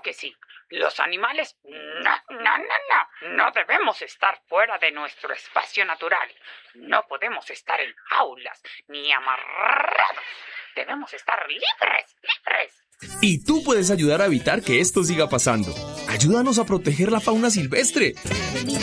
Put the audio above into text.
que sí. Los animales, no debemos estar fuera de nuestro espacio natural. No podemos estar en jaulas ni amarrados. Debemos estar libres. Y tú puedes ayudar a evitar que esto siga pasando. Ayúdanos a proteger la fauna silvestre.